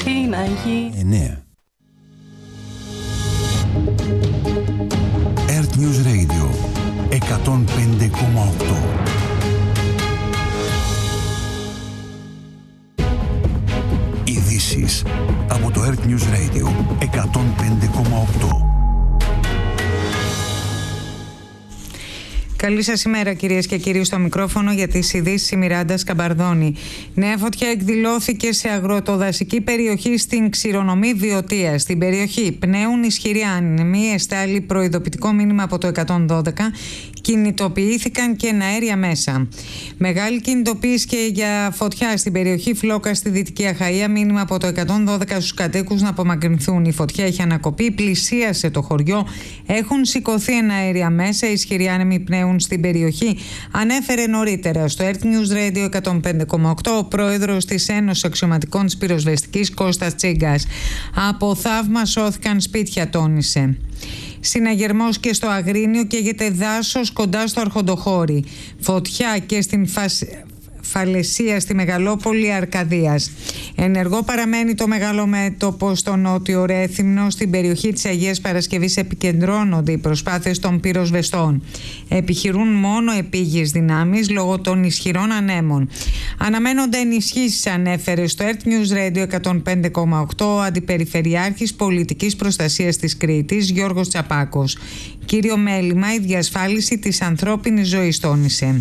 τι να γίνει. 9. Earth News Radio 105,8. Ειδήσεις από το Earth News Radio 105,8. Καλή σας ημέρα κυρίες και κύριοι, στο μικρόφωνο για τις ειδήσεις η Μιράντα Σκαμπαρδόνη. Νέα φωτιά εκδηλώθηκε σε αγροτοδασική περιοχή στην Ξηρονομή Βιωτία. Στην περιοχή πνέουν ισχυροί άνεμοι, εστάλει προειδοποιητικό μήνυμα από το 112, κινητοποιήθηκαν και εναέρια μέσα. Μεγάλη κινητοποίηση και για φωτιά στην περιοχή Φλόκα στη Δυτική Αχαΐα, μήνυμα από το 112 στους κατοίκους να απομακρυνθούν. Η φωτιά έχει ανακοπεί, πλησίασε το χωριό, έχουν σηκωθεί εναέρια μέσα, ισχυροί άνεμοι πνέουν στην περιοχή. Ανέφερε νωρίτερα στο Earth News Radio 105,8 ο πρόεδρος της Ένωσης Αξιωματικών της Πυροσβεστικής, Κώστας Τσίγκας. Από θαύμα σώθηκαν σπίτια, τόνισε. Συναγερμός και στο Αγρίνιο, καίγεται δάσος κοντά στο Αρχοντοχώρι. Φωτιά και στην Φαλαισία στη Μεγαλόπολη Αρκαδίας. Ενεργό παραμένει το μεγαλόμετωπο στο νότιο Ρέθυμνο. Στην περιοχή της Αγίας Παρασκευής επικεντρώνονται οι προσπάθειες των πυροσβεστών. Επιχειρούν μόνο επίγειες δυνάμεις λόγω των ισχυρών ανέμων. Αναμένονται ενισχύσεις, ανέφερε στο Earth News Radio 105,8 ο Αντιπεριφερειάρχης Πολιτικής Προστασίας της Κρήτης, Γιώργος Τσαπάκος. Κύριο μέλημα η διασφάλιση της ανθρώπινης ζωής, τόνισε.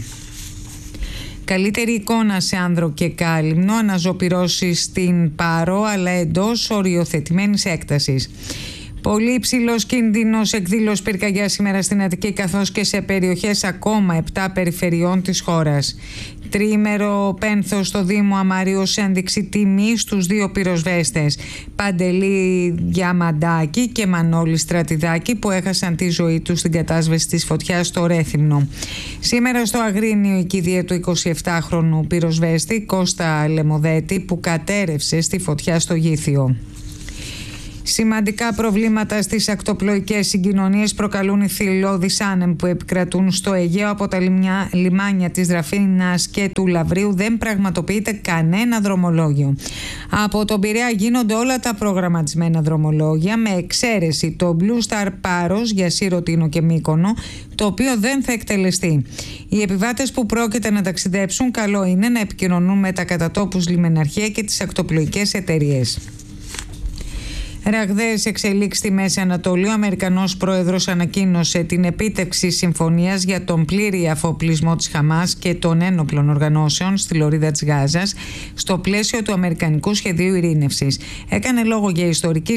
Καλύτερη εικόνα σε άνδρο και κάλυμνο, αναζωπυρώσεις στην Πάρο αλλά εντός οριοθετημένης έκτασης. Πολύ υψηλός κίνδυνος εκδήλωση πυρκαγιά σήμερα στην Αττική, καθώς και σε περιοχές ακόμα 7 περιφερειών της χώρας. Τριήμερο πένθος στο Δήμο Αμαρίου σε ένδειξη τιμή στους δύο πυροσβέστες, Παντελή Διαμαντάκη και Μανώλη Στρατιδάκη, που έχασαν τη ζωή τους στην κατάσβεση της φωτιάς στο Ρέθυμνο. Σήμερα στο Αγρίνιο η κηδεία του 27χρονου πυροσβέστη Κώστα Λεμοδέτη, που κατέρευσε στη φωτιά στο Γήθιο. Σημαντικά προβλήματα στις ακτοπλοϊκές συγκοινωνίες προκαλούν οι θηλώδεις άνεμοι που επικρατούν στο Αιγαίο. Από τα λιμάνια της Δραφίνας και του Λαβρίου δεν πραγματοποιείται κανένα δρομολόγιο. Από τον Πειραιά γίνονται όλα τα προγραμματισμένα δρομολόγια, με εξαίρεση το Blue Star Πάρος για Σύρο, Τίνο και Μύκονο, το οποίο δεν θα εκτελεστεί. Οι επιβάτες που πρόκειται να ταξιδέψουν, καλό είναι να επικοινωνούν με τα κατατόπους λιμεναρχεία και τις ακτοπλοϊκές εταιρείες. Ραγδαίες εξελίξεις στη Μέση Ανατολή. Ο Αμερικανός πρόεδρος ανακοίνωσε την επίτευξη συμφωνίας για τον πλήρη αφοπλισμό της Χαμάς και των ένοπλων οργανώσεων στη λωρίδα της Γάζας στο πλαίσιο του Αμερικανικού Σχεδίου Ειρήνευσης. Έκανε λόγο για ιστορική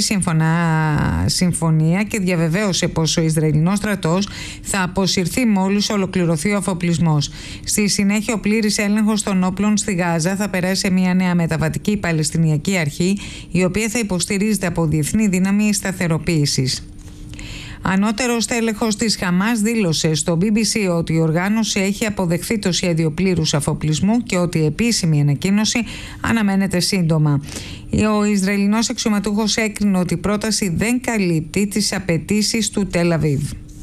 συμφωνία και διαβεβαίωσε πως ο Ισραηλινός στρατός θα αποσυρθεί μόλις ολοκληρωθεί ο αφοπλισμός. Στη συνέχεια, ο πλήρης έλεγχος των όπλων στη Γάζα θα περάσει σε μια νέα μεταβατική Παλαιστινιακή Αρχή, η οποία θα υποστηρίζεται από διεθνή δύναμη σταθεροποίησης. Ανώτερος τέλεχος της Χαμάς δήλωσε στο BBC ότι η οργάνωση έχει αποδεχθεί το σχέδιο πλήρους αφοπλισμού και ότι η επίσημη ανακοίνωση αναμένεται σύντομα. Ο Ισραηλινός αξιωματούχος έκρινε ότι η πρόταση δεν καλύπτει τις απαιτήσεις του Τελ Αβίβ.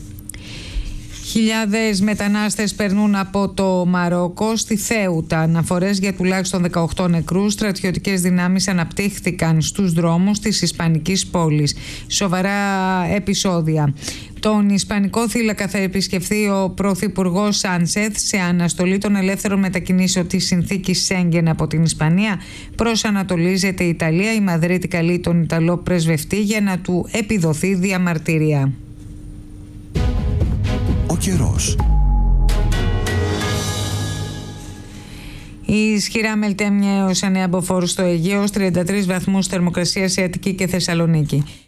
Χιλιάδες μετανάστες περνούν από το Μαρόκο στη Θέουτα. Αναφορές για τουλάχιστον 18 νεκρούς. Στρατιωτικές δυνάμεις αναπτύχθηκαν στους δρόμους της Ισπανικής πόλης. Σοβαρά επεισόδια. Τον Ισπανικό θύλακα θα επισκεφθεί ο Πρωθυπουργός Σάνσεθ σε αναστολή των ελεύθερων μετακινήσεων της συνθήκης Σέγγεν από την Ισπανία. Προσανατολίζεται η Ιταλία. Η Μαδρίτη καλεί τον Ιταλό πρεσβευτή για να του επιδοθεί διαμαρτυρία. Ο καιρός. Η ισχυρά μελτέμια έως ανεαμποφόρου στο Αιγαίο, 33 βαθμούς θερμοκρασία σε Αττική και Θεσσαλονίκη.